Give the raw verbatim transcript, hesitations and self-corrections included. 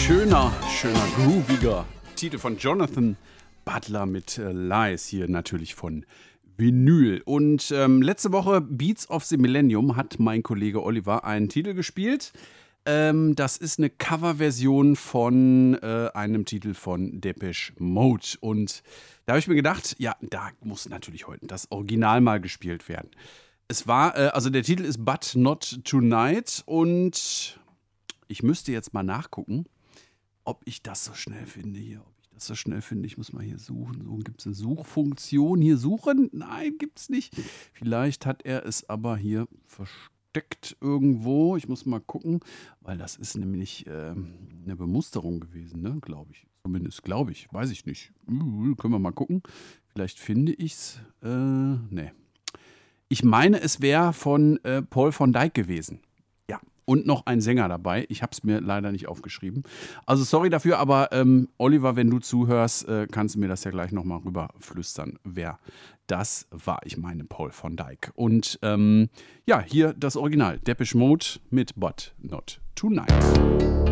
schöner, schöner, grooviger Titel von Jonathan Butler mit äh, Lies, hier natürlich von Vinyl. Und ähm, letzte Woche, Beats of the Millennium, hat mein Kollege Oliver einen Titel gespielt. Ähm, das ist eine Coverversion von äh, einem Titel von Depeche Mode. Und da habe ich mir gedacht, ja, da muss natürlich heute das Original mal gespielt werden. Es war, äh, also der Titel ist But Not Tonight und ich müsste jetzt mal nachgucken, ob ich das so schnell finde hier, ob ich das so schnell finde. Ich muss mal hier suchen. So, gibt es eine Suchfunktion hier? Suchen? Nein, gibt es nicht. Vielleicht hat er es aber hier versteckt irgendwo. Ich muss mal gucken, weil das ist nämlich äh, eine Bemusterung gewesen, ne? Glaube ich. Zumindest glaube ich. Weiß ich nicht. Uh, können wir mal gucken. Vielleicht finde ich es. Äh, ne. Ich meine, es wäre von äh, Paul van Dyk gewesen. Ja, und noch ein Sänger dabei. Ich habe es mir leider nicht aufgeschrieben. Also sorry dafür, aber ähm, Oliver, wenn du zuhörst, äh, kannst du mir das ja gleich nochmal rüberflüstern, wer das war. Ich meine Paul van Dyk. Und ähm, ja, hier das Original. Depeche Mode mit But Not Tonight.